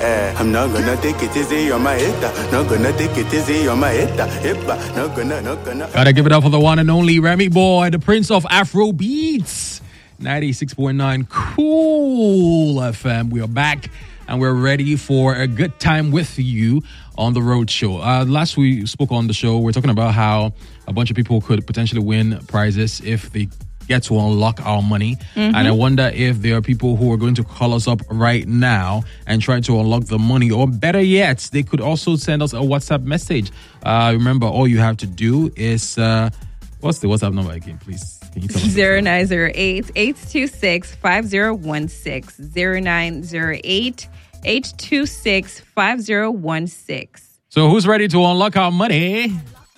I'm not gonna take it easy on my head. Not gonna take it easy on my head. Not gonna. Gotta give it up for the one and only Remy Boy, the Prince of Afro Beats. 96.9 Cool FM. We are back and we're ready for a good time with you on the road show. Last we spoke on the show, we're talking about how a bunch of people could potentially win prizes if they get to unlock our money. And I wonder if there are people who are going to call us up right now and try to unlock the money, or better yet, they could also send us a WhatsApp message. Remember, all you have to do is what's the WhatsApp number again, please? Can you tell us? 0908-826-5016 0908-826-5016. So who's ready to unlock our money?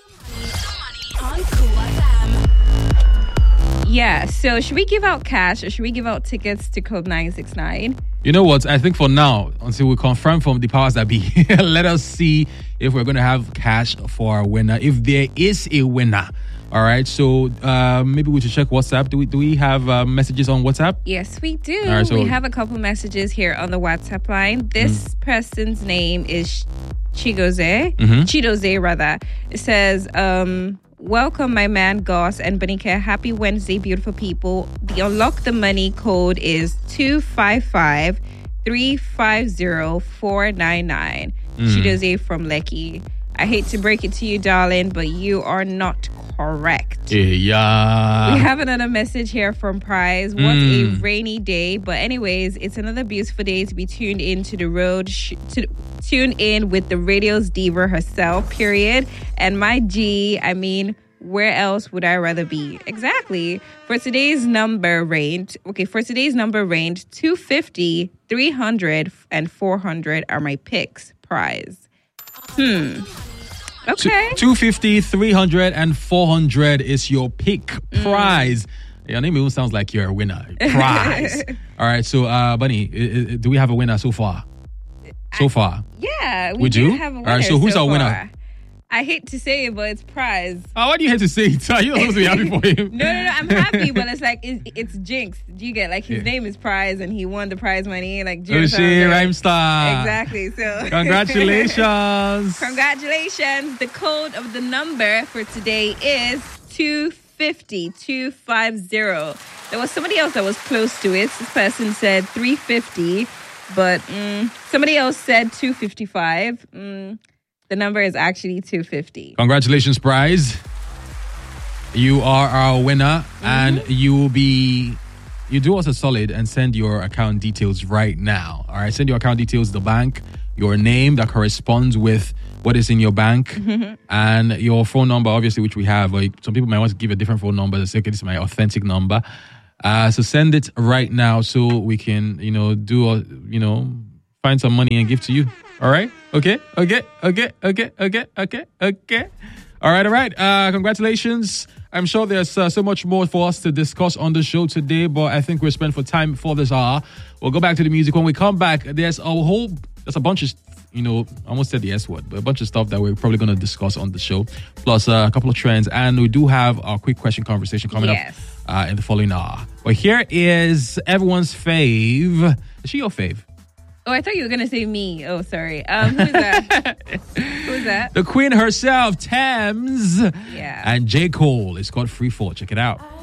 Yeah, so should we give out cash or should we give out tickets to Club 969? You know what? I think for now, until we confirm from the powers that be, let us see if we're going to have cash for our winner. If there is a winner. All right, so maybe we should check WhatsApp. Do we have messages on WhatsApp? Yes, we do. All right, so we have a couple messages here on the WhatsApp line. This person's name is Chidoze, rather. It says, welcome, my man, Goss and Banika. Happy Wednesday, beautiful people. The Unlock the Money code is 255-350-499. Chidoze from Lekki. I hate to break it to you, darling, but you are not correct. Yeah. We have another message here from Prize. What a rainy day. But anyways, it's another beautiful day to be tuned in to the road, tune in with the radio's diva herself, period. And my G, I mean, where else would I rather be? Exactly. For today's number range, 250, 300, and 400 are my picks. Prize. Okay. 250, 300, and 400 is your pick prize. Your name even sounds like you're a winner. Prize. All right. So, Bunny, do we have a winner so far? Yeah, we do have a winner. All right. So who's our far. winner? I hate to say it, but it's Prize. Why do you hate to say it? You're not supposed to be happy for him. No, I'm happy, but it's like, it's jinx. Do you get, like, his name is Prize and he won the prize money, like, Rhyme star. Exactly, so. Congratulations. Congratulations. The code of the number for today is 250. There was somebody else that was close to it. This person said 350, but somebody else said 255. The number is actually 250. Congratulations, Prize. You are our winner, and you do us a solid and send your account details right now. All right, send your account details to the bank, your name that corresponds with what is in your bank, and your phone number, obviously, which we have. Some people might want to give a different phone number to say, okay, this is my authentic number. So send it right now so we can, find some money and give to you. All right? Okay. All right. Congratulations. I'm sure there's so much more for us to discuss on the show today, but I think we're spent for time for this hour. We'll go back to the music. When we come back, there's a bunch of, I almost said the S word, but a bunch of stuff that we're probably going to discuss on the show, plus a couple of trends. And we do have our quick question conversation coming up in the following hour. But here is everyone's fave. Is she your fave? Oh, I thought you were going to say me. Oh, sorry. Who's that? Who's that? The queen herself, Thames. Yeah. And J. Cole. It's called Free Fall. Check it out.